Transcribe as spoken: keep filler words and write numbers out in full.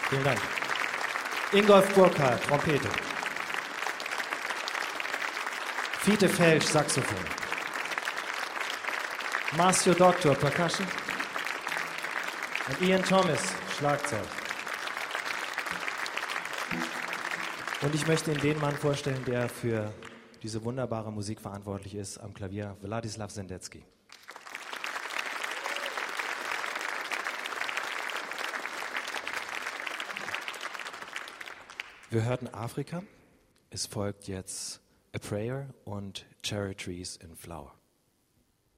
Vielen Dank. Ingolf Burkhardt, Trompete. Fiete Felsch, Saxophon. Marcio Doctor, Percussion. Und Ian Thomas, Schlagzeug. Und ich möchte Ihnen den Mann vorstellen, der für diese wunderbare Musik verantwortlich ist, am Klavier, Wladislaw Sendecki. Wir hörten Afrika, es folgt jetzt A Prayer und Cherry Trees in Flower.